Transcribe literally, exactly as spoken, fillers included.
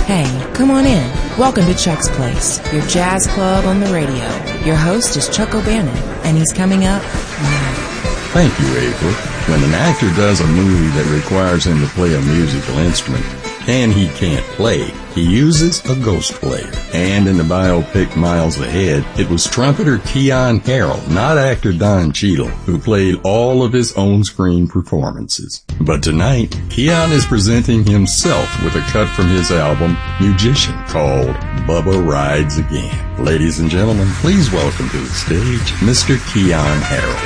Hey, come on in. Welcome to Chuck's Place, your jazz club on the radio. Your host is Chuck O'Bannon, and he's coming up now. Thank you, April. When an actor does a movie that requires him to play a musical instrument, and he can't play, he uses a ghost player. And in the biopic Miles Ahead, it was trumpeter Keyon Harrold, not actor Don Cheadle, who played all of his on-screen performances. But tonight, Keyon is presenting himself with a cut from his album, Musician, called Bubba Rides Again. Ladies and gentlemen, please welcome to the stage Mister Keyon Harrold.